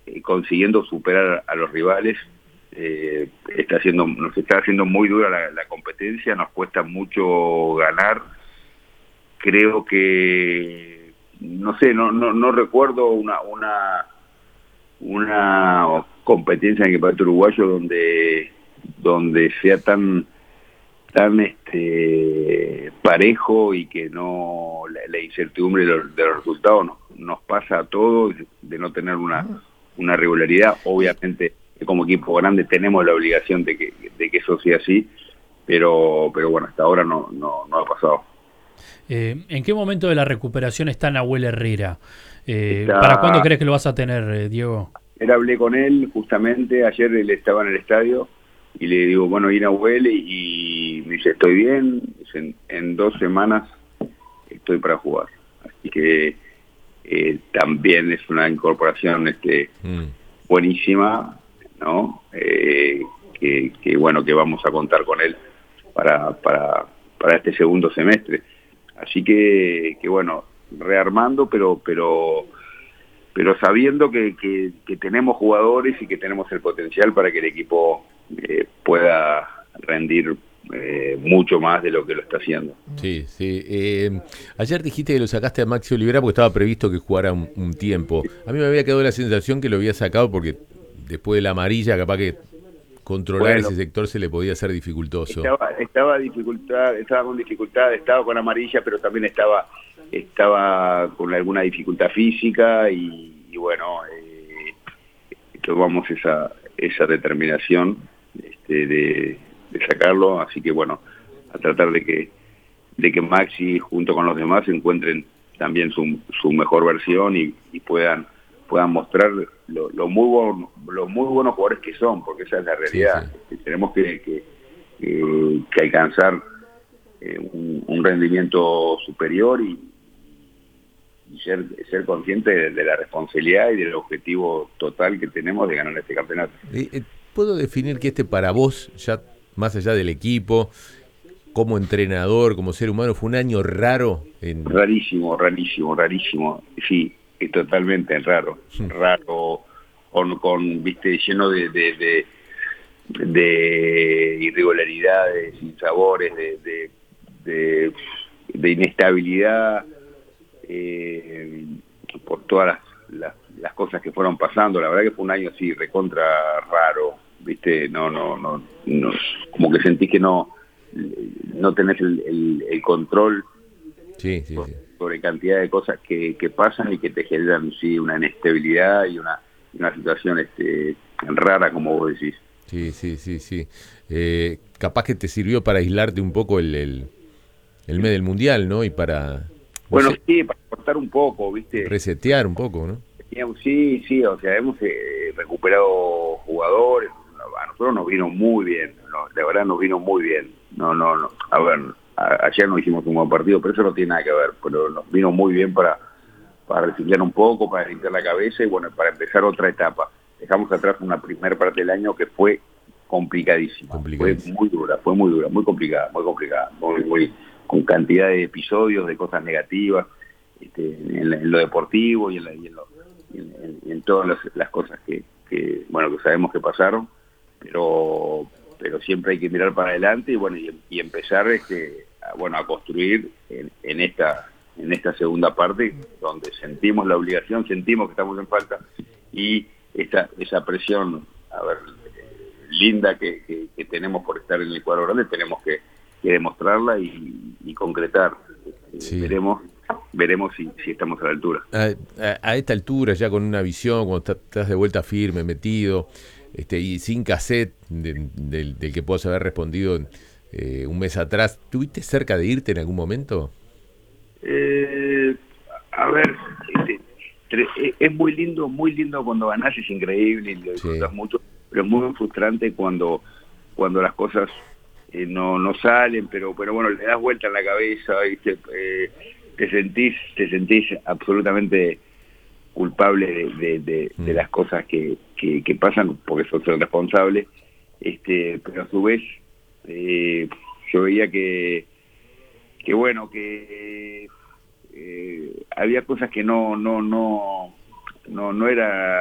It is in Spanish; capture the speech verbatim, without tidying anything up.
eh, consiguiendo superar a los rivales. Eh, está haciendo, nos está haciendo muy dura la, la competencia, nos cuesta mucho ganar. Creo que, no sé, no, no, no recuerdo una, una, una competencia en el campeonato uruguayo donde, donde sea tan, tan este, parejo y que no la, la incertidumbre de los, de los resultados nos, nos pasa a todos, de no tener una, una regularidad. Obviamente, como equipo grande tenemos la obligación de que, de que eso sea así, pero, pero bueno, hasta ahora no, no, no ha pasado. Eh, ¿En qué momento de la recuperación está Nahuel Herrera? Eh, Está, ¿Para cuándo crees que lo vas a tener, eh, Diego? ayer hablé con él justamente, ayer él estaba en el estadio y le digo, bueno, y Nahuel, y, y me dice, estoy bien, dice, en, en dos semanas estoy para jugar. Así que eh, también es una incorporación este, mm. buenísima, ¿no? Eh, que, que bueno, que vamos a contar con él para, para, para este segundo semestre. Así que, que bueno, rearmando, pero pero pero sabiendo que, que, que tenemos jugadores y que tenemos el potencial para que el equipo eh, pueda rendir eh, mucho más de lo que lo está haciendo. Sí, sí. Eh, ayer dijiste que lo sacaste a Maxi Olivera porque estaba previsto que jugara un, un tiempo. A mí me había quedado la sensación que lo había sacado porque después de la amarilla capaz que controlar bueno, ese sector se le podía hacer dificultoso. Estaba, estaba dificultad, estaba con dificultad, estaba con amarilla, pero también estaba estaba con alguna dificultad física y, y bueno, eh, tomamos esa esa determinación este, de, de sacarlo, así que bueno, a tratar de que de que Maxi junto con los demás encuentren también su, su mejor versión y, y puedan puedan mostrar lo, lo muy bon, los muy buenos jugadores que son, porque esa es la realidad. Sí, sí. Tenemos que, que, que, que alcanzar eh, un, un rendimiento superior y, y ser, ser consciente de, de la responsabilidad y del objetivo total que tenemos de ganar este campeonato. ¿Puedo definir que este para vos, ya más allá del equipo, como entrenador, como ser humano, fue un año raro? En... Rarísimo, rarísimo, rarísimo, sí. Es totalmente raro, raro, con, con viste, lleno de, de, de, de irregularidades, sinsabores, de, de, de, de inestabilidad, eh, por todas las, las, las cosas que fueron pasando. La verdad que fue un año así, recontra raro, viste, no, no, no, no como que sentís que no, no tenés el, el, el control. Sí, sí, sí. Sobre cantidad de cosas que, que pasan y que te generan sí una inestabilidad y una, una situación este, rara, como vos decís. Sí, sí, sí, sí. Eh, capaz que te sirvió para aislarte un poco el, el, el mes del Mundial, ¿no? Y para... No bueno, sé, sí, para cortar un poco, ¿viste? Resetear un poco, ¿no? Sí, sí, o sea, hemos eh, recuperado jugadores. A nosotros nos vino muy bien, no, de verdad nos vino muy bien. No, no, no. A ver... Ayer no hicimos un buen partido, pero eso no tiene nada que ver, pero nos vino muy bien para, para reciclar un poco, para limpiar la cabeza y bueno, para empezar otra etapa. Dejamos atrás una primera parte del año que fue complicadísima, fue muy dura, fue muy dura, muy complicada, muy complicada, muy, muy, con cantidad de episodios, de cosas negativas, este, en, en lo deportivo y en, la, y en, lo, y en, en, en todas las, las cosas que, que, bueno, que sabemos que pasaron, pero... pero siempre hay que mirar para adelante y bueno y, y empezar este, a, bueno a construir en, en esta en esta segunda parte donde sentimos la obligación, sentimos que estamos en falta y esa esa presión a ver eh, linda que, que, que tenemos por estar en el cuadro grande tenemos que, que demostrarla y, y concretar. Sí. veremos veremos si, si estamos a la altura a, a, a esta altura ya con una visión cuando estás de vuelta firme, metido Este, y sin cassette de, de, del que puedas haber respondido eh, un mes atrás. ¿Tuviste cerca de irte en algún momento? Eh, a ver, este, es muy lindo, muy lindo cuando ganás, es increíble y lo disfrutas sí. mucho, pero es muy frustrante cuando cuando las cosas eh, no no salen, pero pero bueno, le das vuelta en la cabeza y te, eh, te sentís te sentís absolutamente culpable de, de, de, de las cosas que, que, que pasan porque sos el responsable, este, pero a su vez eh, yo veía que que bueno que eh, había cosas que no no no no no era